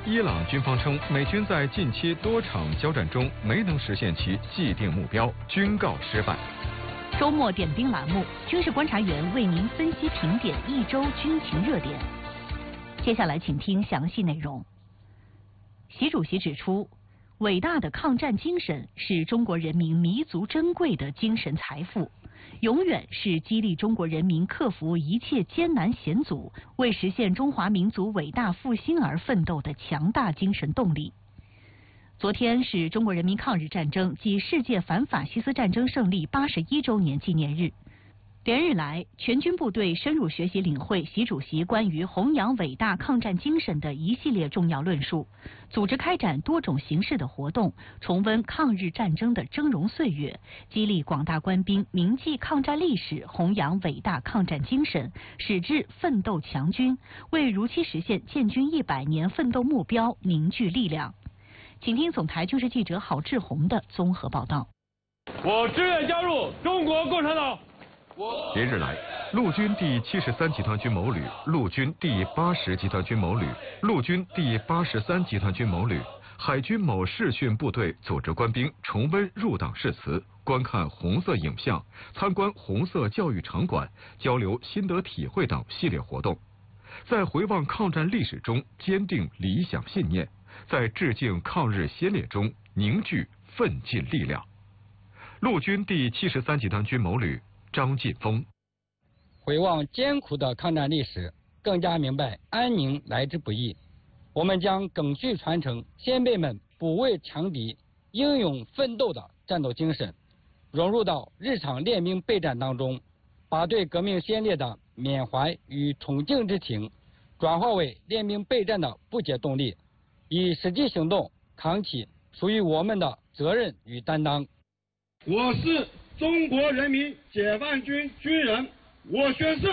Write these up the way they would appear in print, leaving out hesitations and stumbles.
伊朗军方称，美军在近期多场交战中没能实现其既定目标，军告失败。 周末点兵栏目，军事观察员为您分析评点一周军情热点。接下来请听详细内容。习主席指出，伟大的抗战精神是中国人民弥足珍贵的精神财富，永远是激励中国人民克服一切艰难险阻，为实现中华民族伟大复兴而奋斗的强大精神动力。昨天是中国人民抗日战争暨世界反法西斯战争胜利81周年纪念日。连日来，全军部队深入学习领会习主席关于弘扬伟大抗战精神的一系列重要论述，组织开展多种形式的活动，重温抗日战争的峥嵘岁月，激励广大官兵铭记抗战历史，弘扬伟大抗战精神，使之奋斗强军，为如期实现建军100年奋斗目标凝聚力量。请听总台军事记者郝志红的综合报道。 我志愿加入中国共产党。 连日来，陆军第73集团军某旅、陆军第80集团军某旅、陆军第83集团军某旅、海军某视训部队组织官兵重温入党誓词，观看红色影像，参观红色教育场馆，交流心得体会等系列活动，在回望抗战历史中坚定理想信念，在致敬抗日先烈中凝聚奋进力量。陆军第73集团军某旅张晋峰： 回望艰苦的抗战历史，更加明白安宁来之不易。我们将赓续传承先辈们不畏强敌、英勇奋斗的战斗精神，融入到日常练兵备战当中，把对革命先烈的缅怀与崇敬之情转化为练兵备战的不竭动力，以实际行动扛起属于我们的责任与担当。 我是中国人民解放军军人，我宣誓。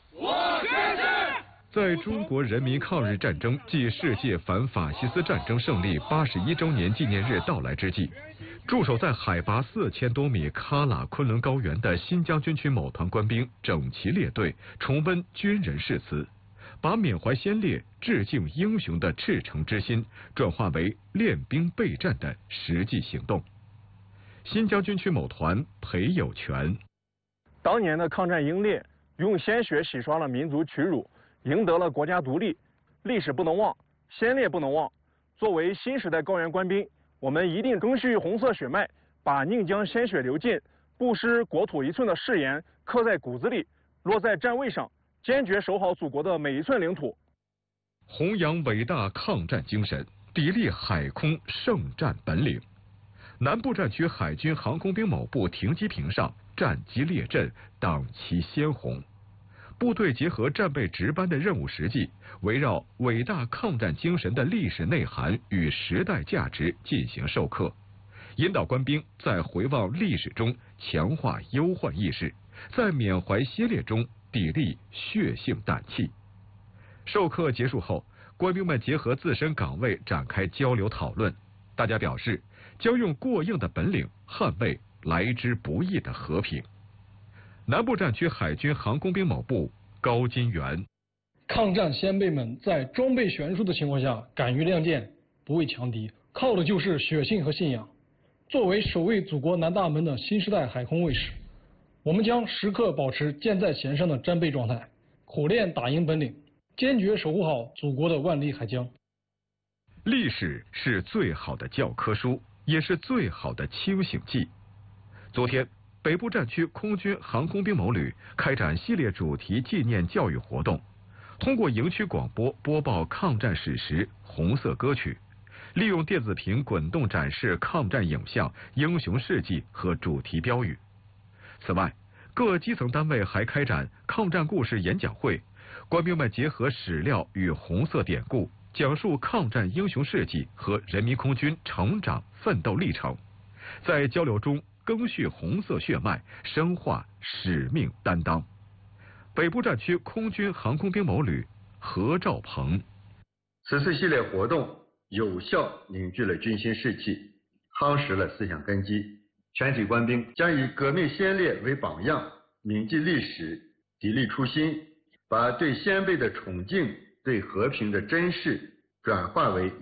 在中国人民抗日战争暨世界反法西斯战争胜利81周年纪念日到来之际，驻守在海拔4000多米喀喇昆仑高原的新疆军区某团官兵整齐列队，重温军人誓词，把缅怀先烈、致敬英雄的赤诚之心转化为练兵备战的实际行动。新疆军区某团裴有全： 当年的抗战英烈用鲜血洗刷了民族屈辱，赢得了国家独立，历史不能忘，先烈不能忘。作为新时代高原官兵，我们一定赓续红色血脉，把宁江鲜血流尽，不失国土一寸的誓言刻在骨子里，落在战位上，坚决守好祖国的每一寸领土。 弘扬伟大抗战精神，砥砺海空圣战本领。南部战区海军航空兵某部停机坪上，战机列阵，党旗鲜红。部队结合战备值班的任务实际，围绕伟大抗战精神的历史内涵与时代价值进行授课，引导官兵在回望历史中强化忧患意识，在缅怀先烈中砥砺血性胆气。授课结束后，官兵们结合自身岗位展开交流讨论，大家表示将用过硬的本领捍卫来之不易的和平。南部战区海军航空兵某部高金元： 抗战先辈们在装备悬殊的情况下敢于亮剑，不畏强敌，靠的就是血性和信仰。作为守卫祖国南大门的新时代海空卫士，我们将时刻保持箭在弦上的战备状态，苦练打赢本领，坚决守护好祖国的万里海疆。 历史是最好的教科书，也是最好的清醒剂。昨天，北部战区空军航空兵某旅开展系列主题纪念教育活动，通过营区广播播报抗战史实、红色歌曲，利用电子屏滚动展示抗战影像、英雄事迹和主题标语。此外，各基层单位还开展抗战故事演讲会，官兵们结合史料与红色典故，讲述抗战英雄事迹和人民空军成长奋斗历程，在交流中赓续红色血脉，深化使命担当。北部战区空军航空兵某旅何兆鹏： 此次系列活动有效凝聚了军心士气，夯实了思想根基。全体官兵将以革命先烈为榜样，铭记历史，砥砺初心，把对先辈的崇敬、对和平的珍视转化为